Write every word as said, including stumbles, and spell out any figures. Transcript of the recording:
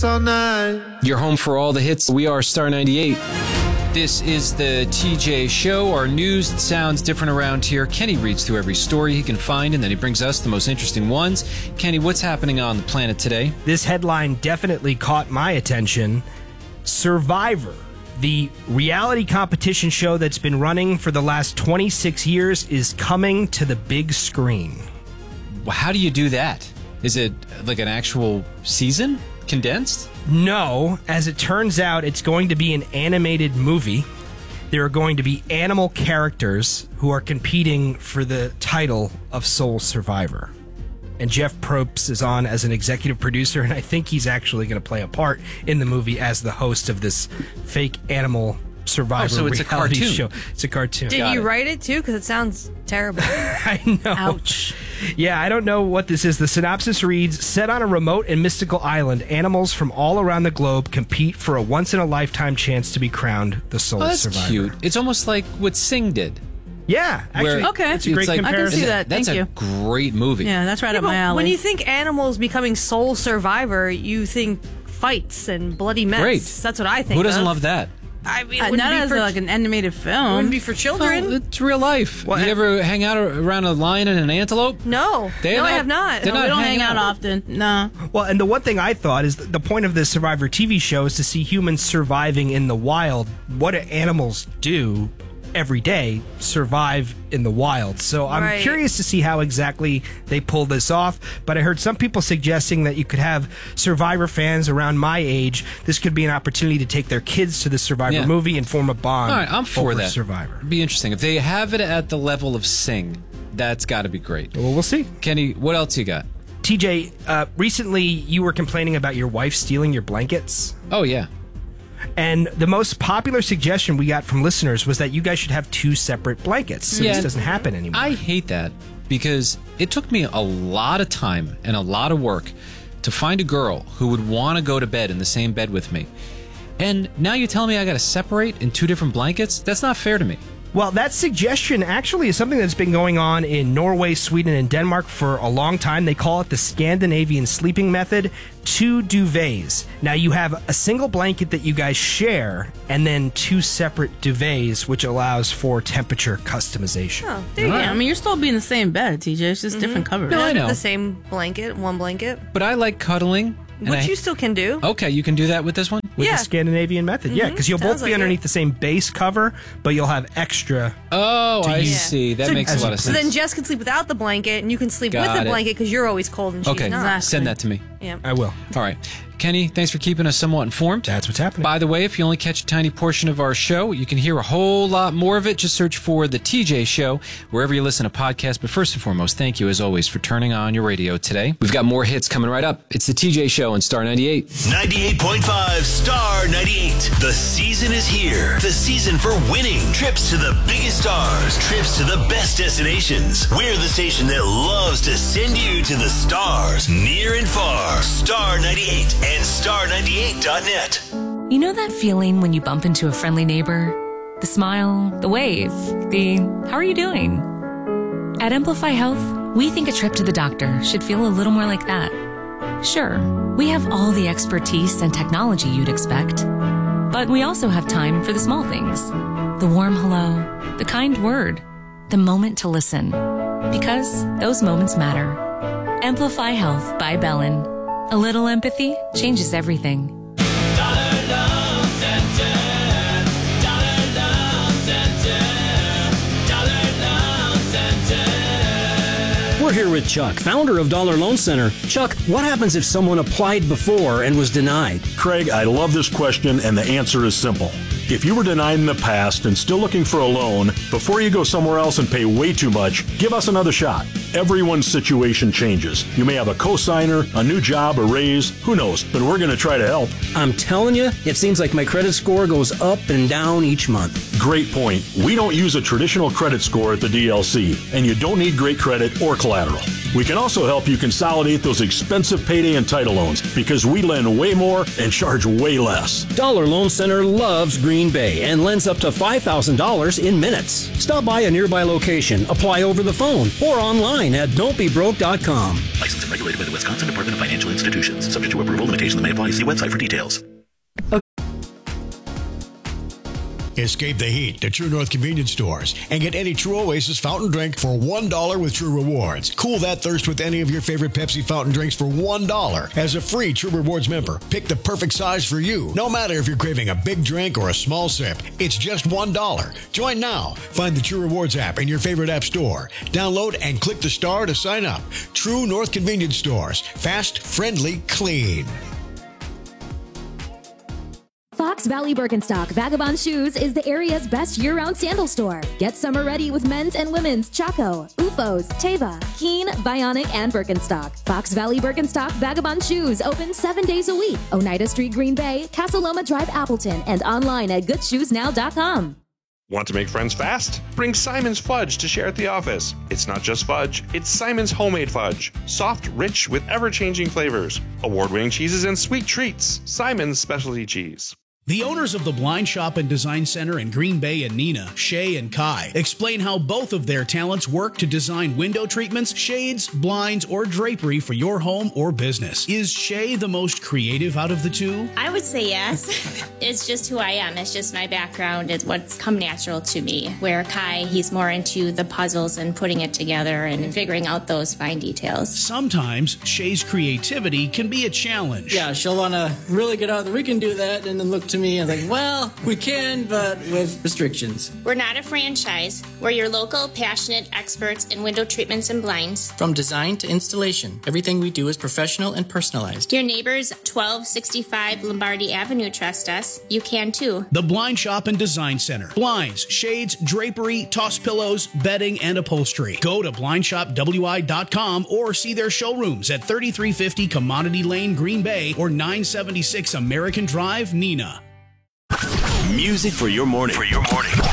all night. You're home for all the hits. We are Star ninety-eight. This is the T J Show. Our news sounds different around here. Kenny reads through every story he can find, and then he brings us the most interesting ones. Kenny, what's happening on the planet today? This headline definitely caught my attention. Survivor, the reality competition show that's been running for the last twenty-six years, is coming to the big screen. How do you do that? Is it like an actual season? Condensed? No, as it turns out, it's going to be an animated movie. There are going to be animal characters who are competing for the title of Sole Survivor. And Jeff Probst is on as an executive producer, and I think he's actually going to play a part in the movie as the host of this fake animal Survivor oh, so it's reality a cartoon. show. It's a cartoon. Did Got you it. write it too? Because it sounds terrible. I know. Ouch. Yeah, I don't know what this is. The synopsis reads, set on a remote and mystical island, animals from all around the globe compete for a once-in-a-lifetime chance to be crowned the sole Oh, that's survivor. cute. It's almost like what Sing did. Yeah, actually, Where- Okay. it's a great It's like- comparison. I can see that. That's Thank a you. great movie. Yeah, that's right Yeah, up but my alley. when you think animals becoming sole survivor, you think fights and bloody mess. Great. That's what I think. Who doesn't of. love that? I mean, it Uh, wouldn't not be as for, like an animated it film. wouldn't be for children. Well, it's real life. Well, you I- ever hang out around a lion and an antelope? no, They're no, I not- have not. they're No, not we don't hanging hang out out. often. No. Well, and the one thing I thought is that the point of this Survivor T V show is to see humans surviving in the wild. What do animals do every day? Survive in the wild. So I'm Right. curious to see how exactly they pull this off. But I heard some people suggesting that you could have Survivor fans around my age. This could be an opportunity to take their kids to the Survivor Yeah. movie and form a bond. All right, I'm for over that. Survivor. It'd be interesting. If they have it at the level of Sing, that's got to be great. Well, we'll see. Kenny, what else you got? T J, uh, recently you were complaining about your wife stealing your blankets. Oh, yeah. And the most popular suggestion we got from listeners was that you guys should have two separate blankets so Yeah. this doesn't happen anymore. I hate that because it took me a lot of time and a lot of work to find a girl who would want to go to bed in the same bed with me. And now you tell me I got to separate in two different blankets? That's not fair to me. Well, that suggestion actually is something that's been going on in Norway, Sweden, and Denmark for a long time. They call it the Scandinavian sleeping method, two duvets. Now, you have a single blanket that you guys share, and then two separate duvets, which allows for temperature customization. Oh, there you Yeah, go. I mean, you're still being the same bed, T J. It's just different covers. No, I know. The same blanket, one blanket, But I like cuddling. and which I- you still can do. Okay, you can do that with this one? With Yeah. the Scandinavian method, yeah, because you'll both Sounds be like underneath it. the same base cover, but you'll have extra. Oh, I use. see. That So- makes a lot of So sense. then Jess can sleep without the blanket, and you can sleep Got with the it. blanket because you're always cold and she's okay, not. Exactly. send that to me. Yeah. I will. All right. Kenny, thanks for keeping us somewhat informed. That's what's happening. By the way, if you only catch a tiny portion of our show, you can hear a whole lot more of it. Just search for The T J Show wherever you listen to podcasts. But first and foremost, thank you, as always, for turning on your radio today. We've got more hits coming right up. It's The T J Show on Star ninety-eight. ninety-eight point five Star ninety-eight. The season is here. The season for winning. Trips to the biggest stars. Trips to the best destinations. We're the station that loves to send you to the stars, near and far. Star ninety-eight and star ninety-eight dot net. You know that feeling when you bump into a friendly neighbor? The smile, the wave, the how are you doing? At Amplify Health, we think a trip to the doctor should feel a little more like that. Sure, we have all the expertise and technology you'd expect, but we also have time for the small things. The warm hello, the kind word, the moment to listen. Because those moments matter. Amplify Health by Bellin. A little empathy changes everything. We're here with Chuck, founder of Dollar Loan Center. Chuck, what happens if someone applied before and was denied? Craig, I love this question, and the answer is simple. If you were denied in the past and still looking for a loan, before you go somewhere else and pay way too much, give us another shot. Everyone's situation changes. You may have a cosigner, a new job, a raise, who knows, but we're going to try to help. I'm telling you, it seems like my credit score goes up and down each month. Great point. We don't use a traditional credit score at the D L C, and you don't need great credit or collateral. We can also help you consolidate those expensive payday and title loans because we lend way more and charge way less. Dollar Loan Center loves green Green Bay and lends up to five thousand dollars in minutes. Stop by a nearby location, apply over the phone, or online at don't be broke dot com. Licensed and regulated by the Wisconsin Department of Financial Institutions. Subject to approval, limitations may apply. See website for details. Escape the heat to True North convenience stores and get any True Oasis fountain drink for one dollar with True Rewards. Cool that thirst with any of your favorite Pepsi fountain drinks for one dollar. As a free True Rewards member, pick the perfect size for you. No matter if you're craving a big drink or a small sip, it's just one dollar. Join now. Find the True Rewards app in your favorite app store. Download and click the star to sign up. True North convenience stores. Fast, friendly, clean. Fox Valley Birkenstock Vagabond Shoes is the area's best year-round sandal store. Get summer ready with men's and women's Chaco, U F Os, Teva, Keen, Bionic, and Birkenstock. Fox Valley Birkenstock Vagabond Shoes open seven days a week. Oneida Street, Green Bay, Casa Loma Drive, Appleton, and online at good shoes now dot com. Want to make friends fast? Bring Simon's Fudge to share at the office. It's not just fudge, it's Simon's homemade fudge. Soft, rich, with ever-changing flavors. Award-winning cheeses and sweet treats. Simon's specialty cheese. The owners of the Blind Shop and Design Center in Green Bay and Neenah, Shay and Kai, explain how both of their talents work to design window treatments, shades, blinds, or drapery for your home or business. Is Shay the most creative out of the two? I would say yes. It's just who I am. It's just my background. It's what's come natural to me. Where Kai, he's more into the puzzles and putting it together and figuring out those fine details. Sometimes Shay's creativity can be a challenge. Yeah, she'll want to really get out there. We can do that, and then look to me and like, well, we can, but with restrictions. We're not a franchise. We're your local, passionate experts in window treatments and blinds. From design to installation, everything we do is professional and personalized. Your neighbors, twelve sixty-five Lombardi Avenue, trust us. You can too. The Blind Shop and Design Center. Blinds, shades, drapery, toss pillows, bedding, and upholstery. Go to blind shop w i dot com or see their showrooms at thirty-three fifty Commodity Lane, Green Bay, or nine seventy-six American Drive, Neenah. Music for your morning. For your morning.